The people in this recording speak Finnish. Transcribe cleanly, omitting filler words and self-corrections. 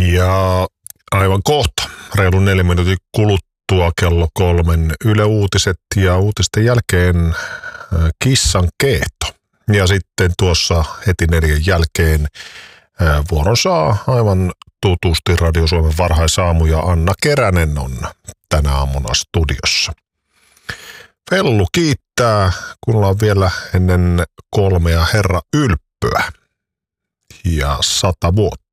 Ja aivan kohta, reilu 4 minuutin kuluttua kello 3 Yle Uutiset ja uutisten jälkeen kissan keeto. Ja sitten tuossa heti 4 jälkeen vuoron saa aivan tutusti Radio Suomen varhaisaamu ja Anna Keränen on tänä aamuna studiossa. Fellu kiittää, kun ollaan vielä ennen 3 herra Ylppöä ja 100 vuotta.